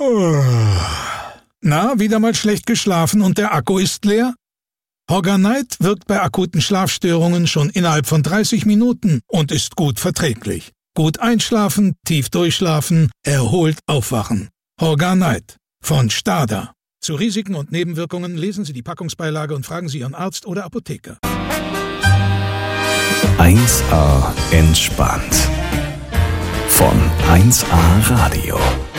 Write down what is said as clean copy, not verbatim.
Na, wieder mal schlecht geschlafen und der Akku ist leer? Horganite wirkt bei akuten Schlafstörungen schon innerhalb von 30 Minuten und ist gut verträglich. Gut einschlafen, tief durchschlafen, erholt aufwachen. Horganite von Stada. Zu Risiken und Nebenwirkungen lesen Sie die Packungsbeilage und fragen Sie Ihren Arzt oder Apotheker. 1A entspannt. Von 1A Radio.